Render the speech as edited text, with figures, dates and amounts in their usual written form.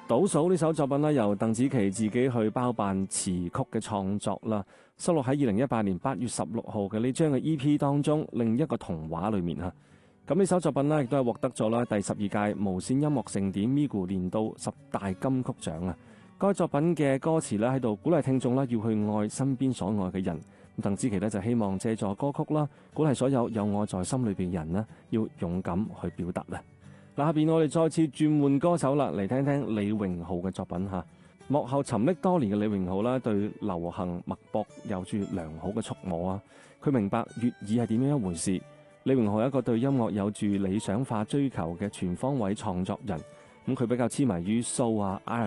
倒數呢首作品呢，由鄧紫棋自己去包辦詞曲嘅創作啦，收錄喺2018年8月16號嘅呢張嘅 EP 當中，另一個童話裏面嚇。咁呢首作品呢，亦都係獲得咗啦第12屆無線音樂盛典 Migu 年度10大金曲獎啊！該作品嘅歌詞咧喺度鼓勵聽眾啦，要去愛身邊所愛嘅人。鄧紫棋咧就希望借助歌曲啦，鼓勵所有有愛在心裏邊人呢，要勇敢去表達啦。嗱，下邊我哋再次轉換歌手啦，嚟聽聽李榮浩嘅作品嚇。幕後沉溺多年嘅李榮浩啦，對流行脈搏有住良好嘅觸摸啊！佢明白粵語係點樣一回事。李榮浩係一個對音樂有住理想化追求嘅全方位創作人，咁佢比較痴迷於soul啊、